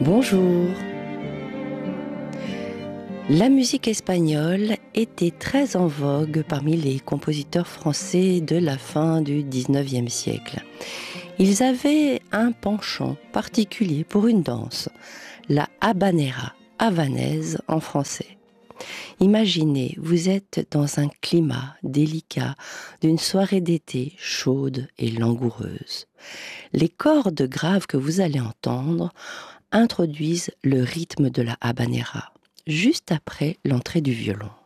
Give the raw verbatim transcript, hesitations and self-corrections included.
Bonjour. La musique espagnole était très en vogue parmi les compositeurs français de la fin du dix-neuvième siècle. Ils avaient un penchant particulier pour une danse, la habanera, havanaise en français. Imaginez, vous êtes dans un climat délicat d'une soirée d'été chaude et langoureuse. Les cordes graves que vous allez entendre introduisent le rythme de la habanera, juste après l'entrée du violon.